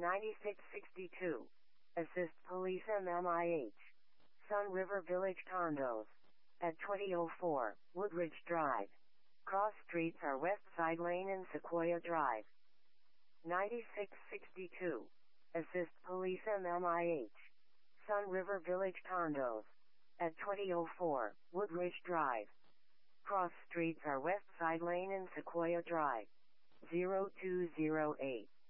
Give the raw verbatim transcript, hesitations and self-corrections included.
ninety-six sixty-two. Assist Police M M I H. Sun River Village Condos. At twenty oh four, Woodridge Drive. Cross streets are West Side Lane and Sequoia Drive. ninety-six sixty-two. Assist Police M M I H. Sun River Village Condos. At twenty oh four, Woodridge Drive. Cross streets are West Side Lane and Sequoia Drive. zero two zero eight.